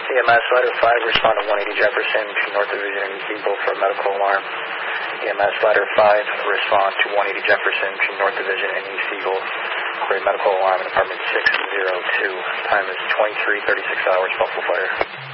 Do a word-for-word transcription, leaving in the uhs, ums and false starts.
E M S Ladder five, respond to one eighty Jefferson, North Division and East Eagle for a medical alarm. E M S Ladder five, respond to one eighty Jefferson, North Division and East Eagle for a medical alarm in apartment six oh two. Time is twenty-three thirty-six hours, Buffalo Fire.